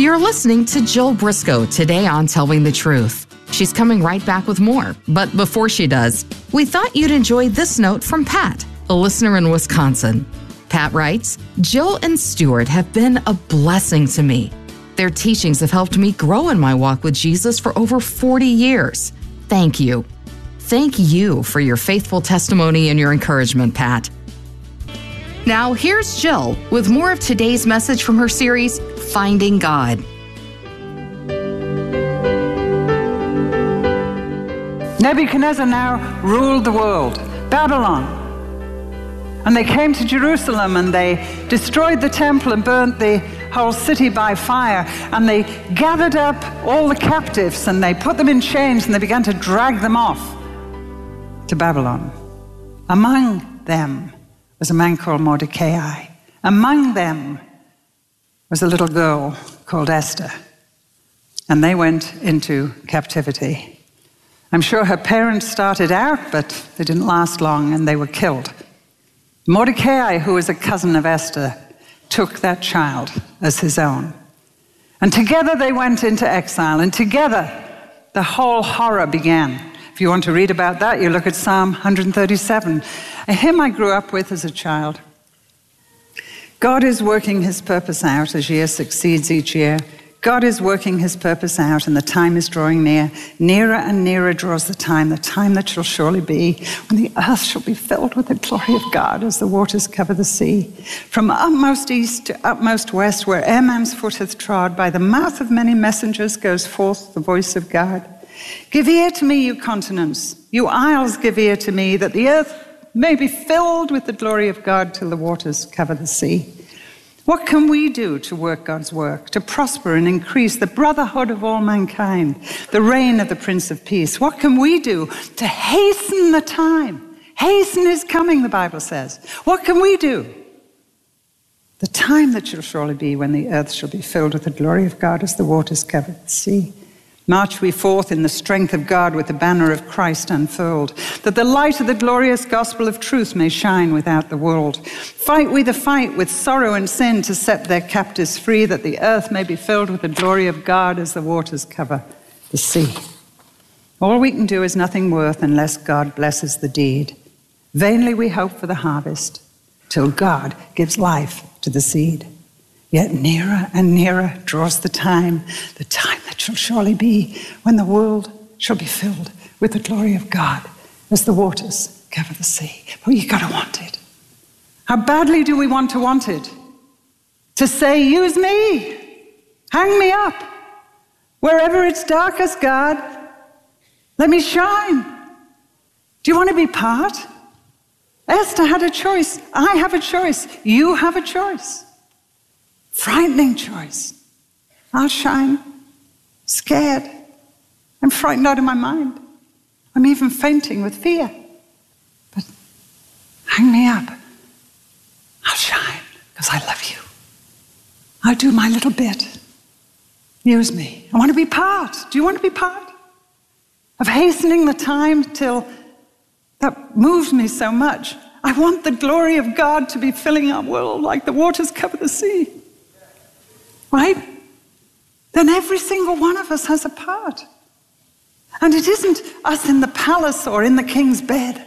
You're listening to Jill Briscoe today on Telling the Truth. She's coming right back with more. But before she does, we thought you'd enjoy this note from Pat, a listener in Wisconsin. Pat writes, Jill and Stuart have been a blessing to me. Their teachings have helped me grow in my walk with Jesus for over 40 years. Thank you. Thank you for your faithful testimony and your encouragement, Pat. Now, here's Jill with more of today's message from her series, Finding God. Nebuchadnezzar now ruled the world, Babylon. And they came to Jerusalem and they destroyed the temple and burnt the whole city by fire. And they gathered up all the captives and they put them in chains and they began to drag them off to Babylon. Among them was a man called Mordecai. Among them was a little girl called Esther. And they went into captivity. I'm sure her parents started out, but they didn't last long and they were killed. Mordecai, who was a cousin of Esther, took that child as his own. And together they went into exile, and together the whole horror began. If you want to read about that, you look at Psalm 137, a hymn I grew up with as a child. God is working his purpose out as year succeeds each year. God is working his purpose out, and the time is drawing near. Nearer and nearer draws the time that shall surely be, when the earth shall be filled with the glory of God as the waters cover the sea. From utmost east to utmost west, where man's foot hath trod, by the mouth of many messengers goes forth the voice of God. Give ear to me, you continents, you isles, give ear to me, that the earth may be filled with the glory of God till the waters cover the sea. What can we do to work God's work, to prosper and increase the brotherhood of all mankind, the reign of the Prince of Peace? What can we do to hasten the time? Hasten his coming, the Bible says. What can we do? The time that shall surely be when the earth shall be filled with the glory of God as the waters cover the sea. March we forth in the strength of God with the banner of Christ unfurled, that the light of the glorious gospel of truth may shine without the world. Fight we the fight with sorrow and sin to set their captives free, that the earth may be filled with the glory of God as the waters cover the sea. All we can do is nothing worth unless God blesses the deed. Vainly we hope for the harvest, till God gives life to the seed. Yet nearer and nearer draws the time that shall surely be, when the world shall be filled with the glory of God as the waters cover the sea. But you got to want it. How badly do we want it? To say, use me, hang me up. Wherever it's darkest, God, let me shine. Do you want to be part? Esther had a choice. I have a choice. You have a choice. Frightening choice. I'll shine. Scared. I'm frightened out of my mind. I'm even fainting with fear. But hang me up. I'll shine because I love you. I'll do my little bit. Use me. I want to be part. Do you want to be part of hastening the time till that moves me so much? I want the glory of God to be filling our world like the waters cover the sea. Right? Then every single one of us has a part. And it isn't us in the palace or in the king's bed.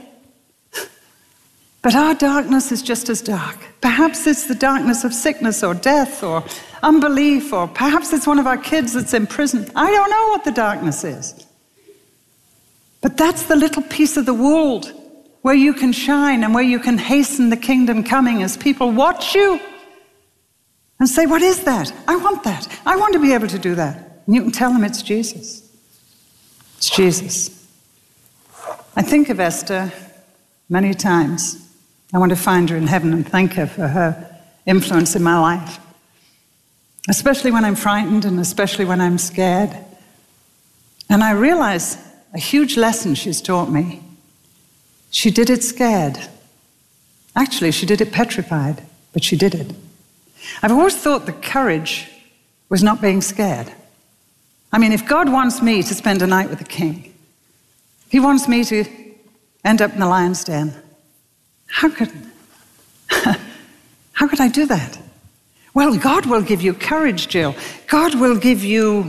But our darkness is just as dark. Perhaps it's the darkness of sickness or death or unbelief, or perhaps it's one of our kids that's in prison. I don't know what the darkness is. But that's the little piece of the world where you can shine and where you can hasten the kingdom coming as people watch you and say, what is that? I want that. I want to be able to do that. And you can tell them it's Jesus. It's Jesus. I think of Esther many times. I want to find her in heaven and thank her for her influence in my life. Especially when I'm frightened and especially when I'm scared. And I realize a huge lesson she's taught me. She did it scared. Actually, she did it petrified, but she did it. I've always thought that courage was not being scared. I mean, if God wants me to spend a night with the king, he wants me to end up in the lion's den, how could I do that? Well, God will give you courage, Jill. God will give you...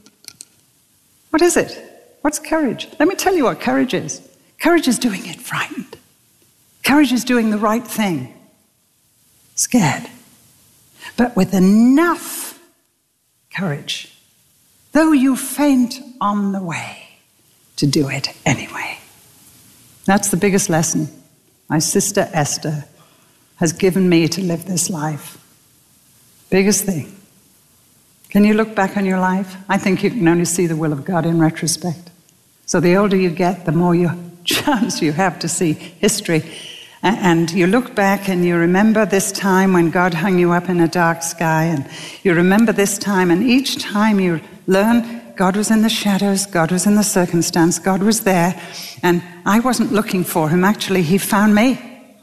What is it? What's courage? Let me tell you what courage is. Courage is doing it frightened. Courage is doing the right thing. Scared. But with enough courage, though you faint on the way, to do it anyway. That's the biggest lesson my sister Esther has given me to live this life. Biggest thing. Can you look back on your life? I think you can only see the will of God in retrospect. So the older you get, the more chance you have to see history. And you look back and you remember this time when God hung you up in a dark sky, and you remember this time, and each time you learn God was in the shadows, God was in the circumstance, God was there, and I wasn't looking for him. Actually, he found me.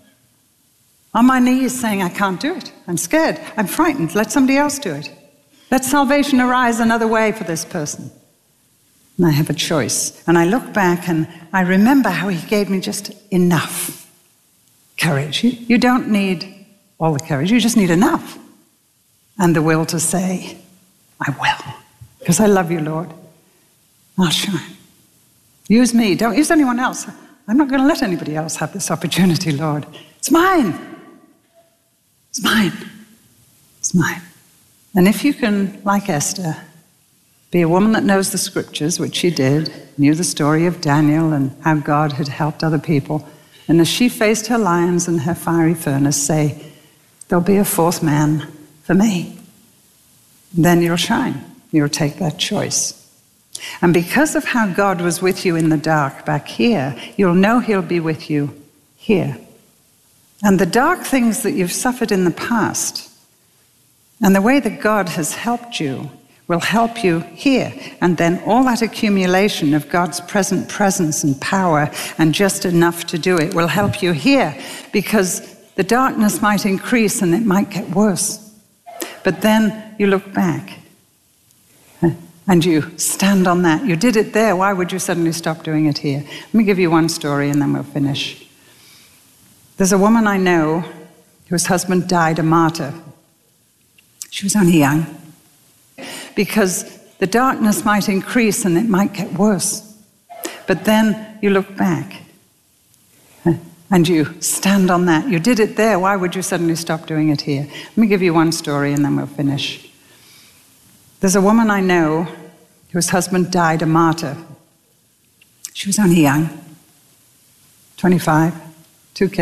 On my knees saying, I can't do it. I'm scared. I'm frightened. Let somebody else do it. Let salvation arise another way for this person. And I have a choice. And I look back and I remember how he gave me just enough courage. You don't need all the courage. You just need enough. And the will to say, I will. Because I love you, Lord. I'll shine. Use me. Don't use anyone else. I'm not going to let anybody else have this opportunity, Lord. It's mine. It's mine. It's mine. And if you can, like Esther, be a woman that knows the scriptures, which she did, knew the story of Daniel and how God had helped other people, and as she faced her lions and her fiery furnace, say, there'll be a fourth man for me. Then you'll shine. You'll take that choice. And because of how God was with you in the dark back here, you'll know he'll be with you here. And the dark things that you've suffered in the past, and the way that God has helped you, will help you here. And then all that accumulation of God's present presence and power and just enough to do it will help you here, because the darkness might increase and it might get worse. But then you look back and you stand on that. You did it there. Why would you suddenly stop doing it here? Let me give you one story and then we'll finish. There's a woman I know whose husband died a martyr. She was only young. Because the darkness might increase and it might get worse. But then you look back and you stand on that. You did it there. Why would you suddenly stop doing it here? Let me give you one story and then we'll finish. There's a woman I know whose husband died a martyr. She was only young, 25, 2 kids.